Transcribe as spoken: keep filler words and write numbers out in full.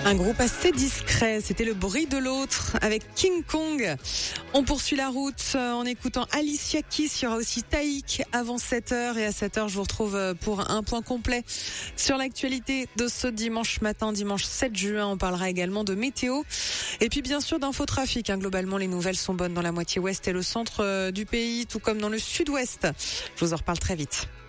Un groupe assez discret, c'était le bruit de l'autre avec King Kong. On poursuit la route en écoutant Alicia Keys. Il y aura aussi Taïk avant sept heures et à sept heures je vous retrouve pour un point complet sur l'actualité de ce dimanche matin, dimanche sept juin. On parlera également de météo et puis bien sûr d'infotrafic. Hein. Globalement, les nouvelles sont bonnes dans la moitié ouest et le centre du pays, tout comme dans le sud-ouest. Je vous en reparle très vite.